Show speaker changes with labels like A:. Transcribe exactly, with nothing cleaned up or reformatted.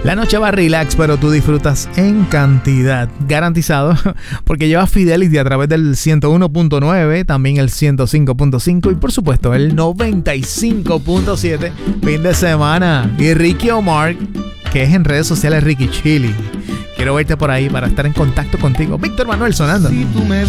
A: La noche va relax, pero tú disfrutas en cantidad. Garantizado, porque llevas Fidelity a través del ciento uno punto nueve, también el ciento cinco punto cinco y por supuesto el noventa y cinco punto siete. Fin de semana. Y Ricky Omar, que es en redes sociales Ricky Chili. Quiero verte por ahí para estar en contacto contigo. Víctor Manuel sonando. Si tú me